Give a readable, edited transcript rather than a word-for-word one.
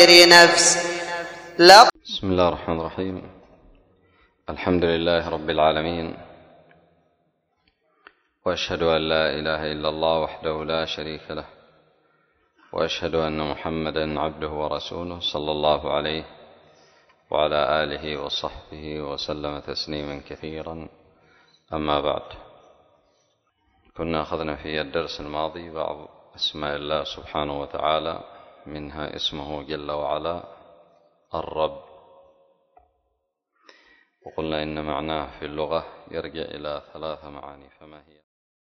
غير نفس. بسم الله الرحمن الرحيم. الحمد لله رب العالمين، وأشهد أن لا إله إلا الله وحده لا شريك له، وأشهد أن محمدا عبده ورسوله صلى الله عليه وعلى آله وصحبه وسلم تسليما كثيرا. أما بعد، كنا أخذنا في الدرس الماضي بعض أسماء الله سبحانه وتعالى، منها اسمه جل وعلا الرب، وقلنا إن معناه في اللغة يرجع إلى 3 معاني، فما هي؟